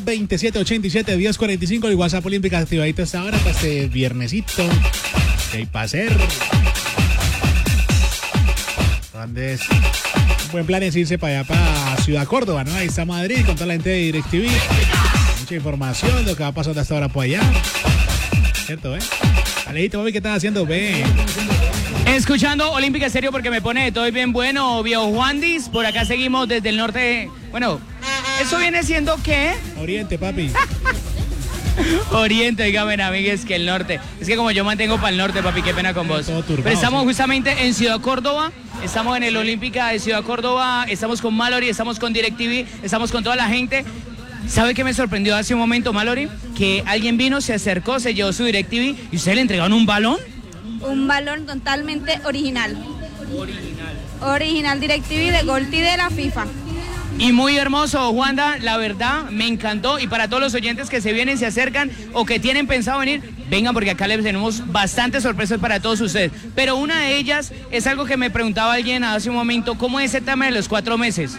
327-87-1045, el WhatsApp Olímpica activadito hasta ahora para este viernesito que hay para hacer. Andes. Un buen plan es irse para allá, para Ciudad Córdoba, ¿no? Ahí está Madrid con toda la gente de DirecTV. Mucha información de lo que va pasando hasta ahora por allá. ¿Cierto, Alejito, papi, ¿qué estás haciendo? Ve. Escuchando Olímpica Estéreo porque me pone todo bien bueno, viejo Juandis. Por acá seguimos desde el norte. Bueno, ¿eso viene siendo qué? Oriente, papi. Oriente, dígame, amigues, que el norte. Es que como yo mantengo para el norte, papi, qué pena con vos. Pero estamos justamente en Ciudad Córdoba. Estamos en el Olímpica de Ciudad Córdoba. Estamos con Mallory, estamos con DirecTV, estamos con toda la gente. ¿Sabe qué me sorprendió hace un momento, Mallory? Que alguien vino, se acercó, se llevó su DirecTV y ustedes le entregaron un balón. Un balón totalmente original. Original DirecTV de Golti de la FIFA. Y muy hermoso, Juanda, la verdad, me encantó. Y para todos los oyentes que se vienen, se acercan o que tienen pensado venir, vengan porque acá les tenemos bastantes sorpresas para todos ustedes. Pero una de ellas es algo que me preguntaba alguien hace un momento, ¿cómo es el tema de los 4 meses?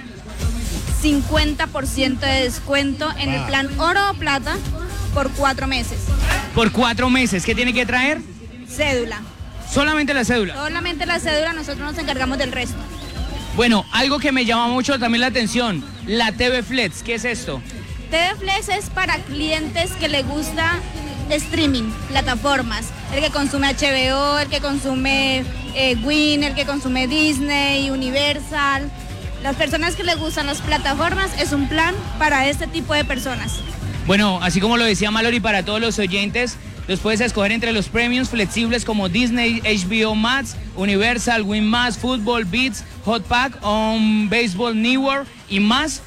50% de descuento en el plan oro o plata por 4 meses. Por 4 meses, ¿qué tiene que traer? Cédula. ¿Solamente la cédula? Solamente la cédula, nosotros nos encargamos del resto. Bueno, algo que me llama mucho también la atención, la TV Flex, ¿qué es esto? TV Flex es para clientes que les gusta streaming, plataformas, el que consume HBO, el que consume Win, el que consume Disney, Universal. Las personas que les gustan las plataformas es un plan para este tipo de personas. Bueno, así como lo decía Mallory, para todos los oyentes, los puedes escoger entre los premiums flexibles como Disney, HBO Max, Universal, Win Más, Fútbol, Beats, Hot Pack, Baseball Network y más.